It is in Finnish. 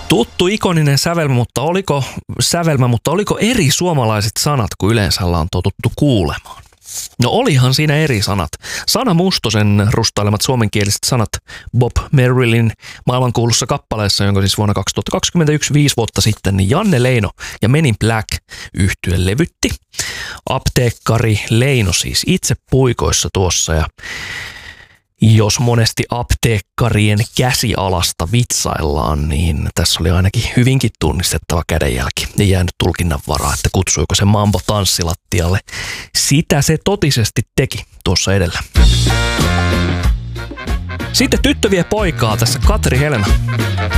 Tuttu ikoninen sävelmä, mutta oliko eri suomalaiset sanat kuin yleensä ollaan totuttu kuulemaan? No olihan siinä eri sanat. Sana Mustosen rustailemat suomenkieliset sanat Bob Merrillin maailmankuulussa kappaleessa, jonka siis vuonna 2021, 5 vuotta sitten, niin Janne Leino ja Men in Black -yhtye levytti. Apteekkari Leino siis itse puikoissa tuossa, ja jos monesti apteekkarien käsialasta vitsaillaan, niin tässä oli ainakin hyvinkin tunnistettava kädenjälki. Ei jäänyt tulkinnan varaa, että kutsuiko se Mambo tanssilattialle. Sitä se totisesti teki tuossa edellä. Sitten tyttö vie poikaa, tässä Katri Helena.